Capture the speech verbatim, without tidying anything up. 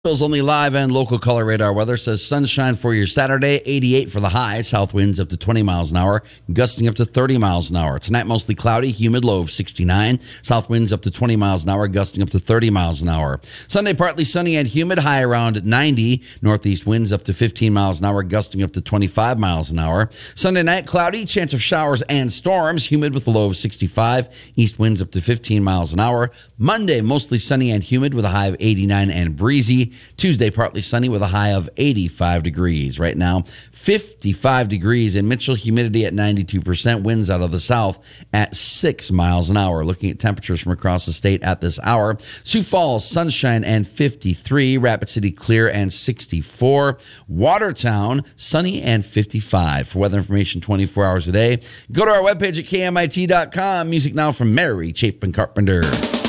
Bill's only live and local color radar weather says sunshine for your Saturday, eighty-eight for the high, south winds up to twenty miles an hour, gusting up to thirty miles an hour. Tonight, mostly cloudy, humid, low of sixty-nine, south winds up to twenty miles an hour, gusting up to thirty miles an hour. Sunday, partly sunny and humid, high around ninety, northeast winds up to fifteen miles an hour, gusting up to twenty-five miles an hour. Sunday night, cloudy, chance of showers and storms, humid with a low of sixty-five, east winds up to fifteen miles an hour. Monday, mostly sunny and humid with a high of eighty-nine and breezy. Tuesday, partly sunny with a high of eighty-five degrees. Right now, fifty-five degrees in Mitchell, humidity at ninety-two percent, winds out of the south at six miles an hour. Looking at temperatures from across the state at this hour. Sioux Falls, sunshine and fifty-three. Rapid City, clear and sixty-four. Watertown, sunny and fifty-five. For weather information twenty-four hours a day, go to our webpage at K M I T dot com. Music now from Mary Chapin Carpenter.